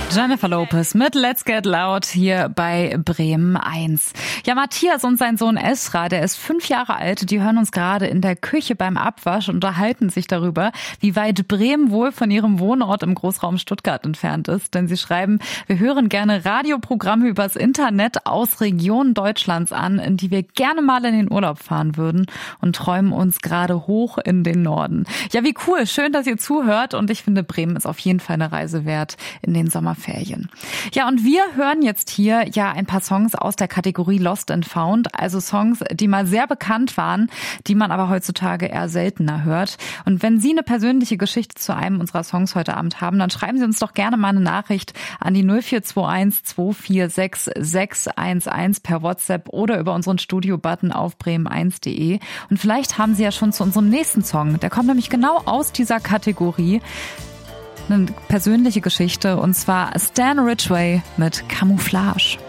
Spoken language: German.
Jennifer Lopez mit Let's Get Loud hier bei Bremen 1. Ja, Matthias und sein Sohn Esra, der ist 5 Jahre alt, die hören uns gerade in der Küche beim Abwasch und unterhalten sich darüber, wie weit Bremen wohl von ihrem Wohnort im Großraum Stuttgart entfernt ist. Denn sie schreiben, wir hören gerne Radioprogramme übers Internet aus Regionen Deutschlands an, in die wir gerne mal in den Urlaub fahren würden und träumen uns gerade hoch in den Norden. Ja, wie cool, schön, dass ihr zuhört und ich finde, Bremen ist auf jeden Fall eine Reise wert in den Sommerferien. Ja, und wir hören jetzt hier ja ein paar Songs aus der Kategorie Lost and Found, also Songs, die mal sehr bekannt waren, die man aber heutzutage eher seltener hört. Und wenn Sie eine persönliche Geschichte zu einem unserer Songs heute Abend haben, dann schreiben Sie uns doch gerne mal eine Nachricht an die 0421 246 611 per WhatsApp oder über unseren Studio-Button auf bremen1.de. Und vielleicht haben Sie ja schon zu unserem nächsten Song, der kommt nämlich genau aus dieser Kategorie, eine persönliche Geschichte, und zwar Stan Ridgway mit Camouflage.